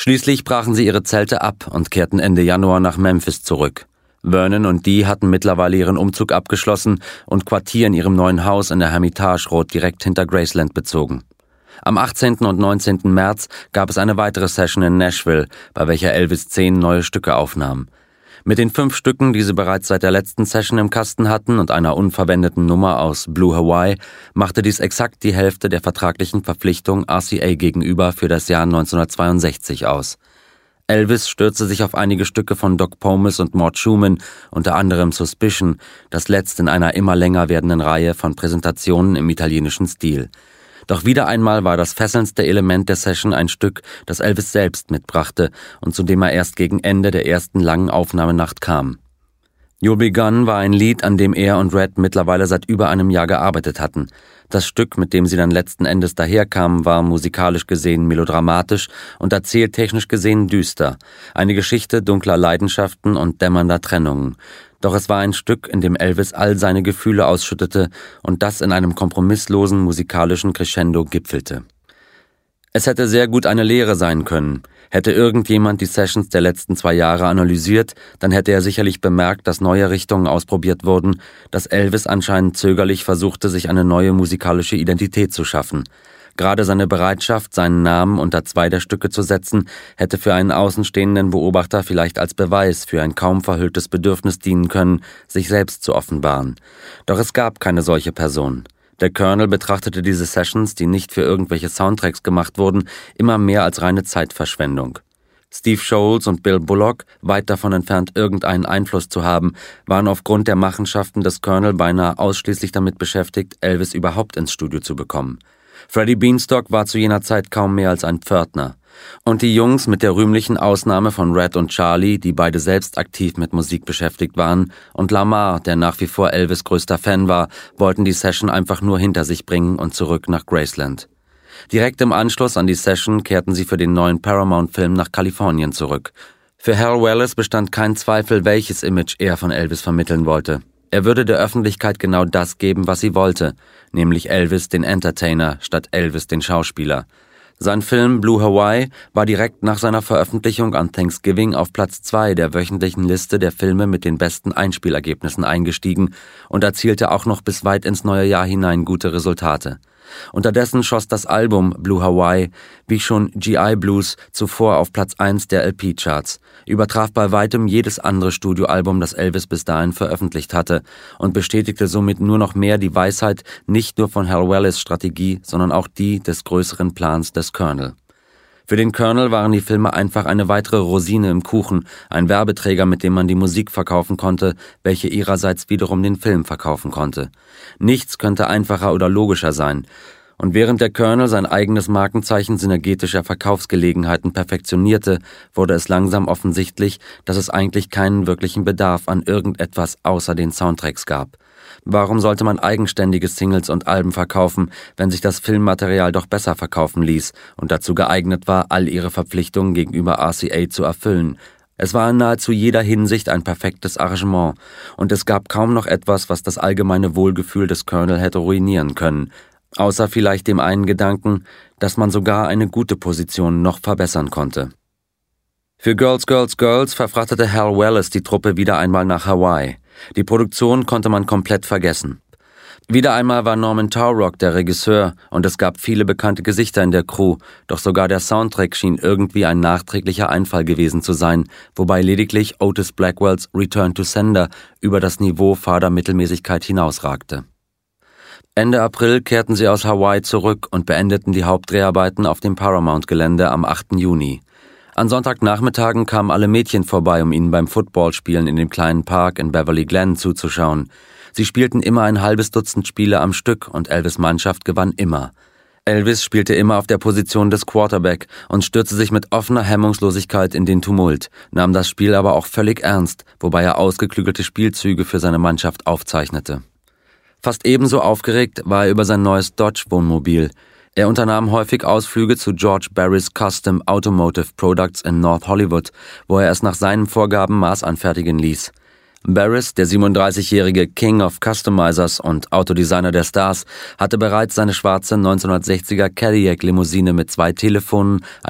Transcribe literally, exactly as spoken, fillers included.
Schließlich brachen sie ihre Zelte ab und kehrten Ende Januar nach Memphis zurück. Vernon und Dee hatten mittlerweile ihren Umzug abgeschlossen und Quartier in ihrem neuen Haus in der Hermitage Road direkt hinter Graceland bezogen. Am achtzehnten und neunzehnten März gab es eine weitere Session in Nashville, bei welcher Elvis zehn neue Stücke aufnahm. Mit den fünf Stücken, die sie bereits seit der letzten Session im Kasten hatten und einer unverwendeten Nummer aus Blue Hawaii, machte dies exakt die Hälfte der vertraglichen Verpflichtung R C A gegenüber für das Jahr neunzehnhundertzweiundsechzig aus. Elvis stürzte sich auf einige Stücke von Doc Pomus und Mort Schumann, unter anderem Suspicion, das letzte in einer immer länger werdenden Reihe von Präsentationen im italienischen Stil. Doch wieder einmal war das fesselndste Element der Session ein Stück, das Elvis selbst mitbrachte und zu dem er erst gegen Ende der ersten langen Aufnahmenacht kam. You'll Be Gone war ein Lied, an dem er und Red mittlerweile seit über einem Jahr gearbeitet hatten. Das Stück, mit dem sie dann letzten Endes daherkamen, war musikalisch gesehen melodramatisch und erzähltechnisch gesehen düster. Eine Geschichte dunkler Leidenschaften und dämmernder Trennungen. Doch es war ein Stück, in dem Elvis all seine Gefühle ausschüttete und das in einem kompromisslosen musikalischen Crescendo gipfelte. Es hätte sehr gut eine Lehre sein können. Hätte irgendjemand die Sessions der letzten zwei Jahre analysiert, dann hätte er sicherlich bemerkt, dass neue Richtungen ausprobiert wurden, dass Elvis anscheinend zögerlich versuchte, sich eine neue musikalische Identität zu schaffen. Gerade seine Bereitschaft, seinen Namen unter zwei der Stücke zu setzen, hätte für einen außenstehenden Beobachter vielleicht als Beweis für ein kaum verhülltes Bedürfnis dienen können, sich selbst zu offenbaren. Doch es gab keine solche Person. Der Colonel betrachtete diese Sessions, die nicht für irgendwelche Soundtracks gemacht wurden, immer mehr als reine Zeitverschwendung. Steve Sholes und Bill Bullock, weit davon entfernt irgendeinen Einfluss zu haben, waren aufgrund der Machenschaften des Colonel beinahe ausschließlich damit beschäftigt, Elvis überhaupt ins Studio zu bekommen. Freddie Beanstalk war zu jener Zeit kaum mehr als ein Pförtner. Und die Jungs, mit der rühmlichen Ausnahme von Red und Charlie, die beide selbst aktiv mit Musik beschäftigt waren, und Lamar, der nach wie vor Elvis' größter Fan war, wollten die Session einfach nur hinter sich bringen und zurück nach Graceland. Direkt im Anschluss an die Session kehrten sie für den neuen Paramount-Film nach Kalifornien zurück. Für Hal Wallis bestand kein Zweifel, welches Image er von Elvis vermitteln wollte. Er würde der Öffentlichkeit genau das geben, was sie wollte, nämlich Elvis den Entertainer statt Elvis den Schauspieler. Sein Film Blue Hawaii war direkt nach seiner Veröffentlichung an Thanksgiving auf Platz zwei der wöchentlichen Liste der Filme mit den besten Einspielergebnissen eingestiegen und erzielte auch noch bis weit ins neue Jahr hinein gute Resultate. Unterdessen schoss das Album Blue Hawaii, wie schon G I Blues, zuvor auf Platz eins der L P-Charts, übertraf bei weitem jedes andere Studioalbum, das Elvis bis dahin veröffentlicht hatte und bestätigte somit nur noch mehr die Weisheit nicht nur von Hal Wallis' Strategie, sondern auch die des größeren Plans des Colonel. Für den Colonel waren die Filme einfach eine weitere Rosine im Kuchen, ein Werbeträger, mit dem man die Musik verkaufen konnte, welche ihrerseits wiederum den Film verkaufen konnte. Nichts könnte einfacher oder logischer sein. Und während der Colonel sein eigenes Markenzeichen synergetischer Verkaufsgelegenheiten perfektionierte, wurde es langsam offensichtlich, dass es eigentlich keinen wirklichen Bedarf an irgendetwas außer den Soundtracks gab. Warum sollte man eigenständige Singles und Alben verkaufen, wenn sich das Filmmaterial doch besser verkaufen ließ und dazu geeignet war, all ihre Verpflichtungen gegenüber R C A zu erfüllen? Es war in nahezu jeder Hinsicht ein perfektes Arrangement, und es gab kaum noch etwas, was das allgemeine Wohlgefühl des Colonel hätte ruinieren können, außer vielleicht dem einen Gedanken, dass man sogar eine gute Position noch verbessern konnte. Für Girls, Girls, Girls verfrachtete Hal Wallis die Truppe wieder einmal nach Hawaii. Die Produktion konnte man komplett vergessen. Wieder einmal war Norman Taurog der Regisseur und es gab viele bekannte Gesichter in der Crew, doch sogar der Soundtrack schien irgendwie ein nachträglicher Einfall gewesen zu sein, wobei lediglich Otis Blackwells Return to Sender über das Niveau fader Mittelmäßigkeit hinausragte. Ende April kehrten sie aus Hawaii zurück und beendeten die Hauptdreharbeiten auf dem Paramount-Gelände am achten Juni. An Sonntagnachmittagen kamen alle Mädchen vorbei, um ihnen beim Footballspielen in dem kleinen Park in Beverly Glen zuzuschauen. Sie spielten immer ein halbes Dutzend Spiele am Stück und Elvis' Mannschaft gewann immer. Elvis spielte immer auf der Position des Quarterback und stürzte sich mit offener Hemmungslosigkeit in den Tumult, nahm das Spiel aber auch völlig ernst, wobei er ausgeklügelte Spielzüge für seine Mannschaft aufzeichnete. Fast ebenso aufgeregt war er über sein neues Dodge-Wohnmobil. Er unternahm häufig Ausflüge zu George Barrys Custom Automotive Products in North Hollywood, wo er es nach seinen Vorgaben maßanfertigen ließ. Barris, der siebenunddreißigjährige King of Customizers und Autodesigner der Stars, hatte bereits seine schwarze neunzehnhundertsechziger Cadillac-Limousine mit zwei Telefonen,